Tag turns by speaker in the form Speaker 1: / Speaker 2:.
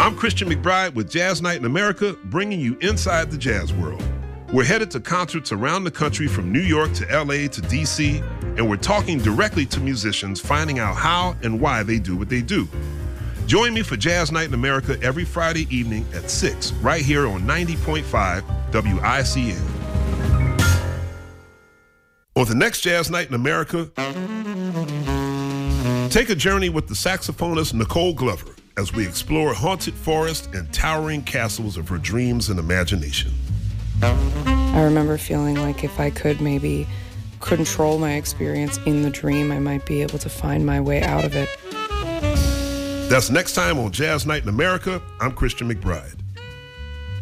Speaker 1: I'm Christian McBride with Jazz Night in America, bringing you inside the jazz world. We're headed to concerts around the country from New York to LA to DC, and we're talking directly to musicians, finding out how and why they do what they do. Join me for Jazz Night in America every Friday evening at 6, right here on 90.5 WICN. On the next Jazz Night in America, take a journey with the saxophonist Nicole Glover as we explore haunted forests and towering castles of her dreams and imagination.
Speaker 2: I remember feeling like if I could maybe control my experience in the dream, I might be able to find my way out of it.
Speaker 1: That's next time on Jazz Night in America. I'm Christian McBride.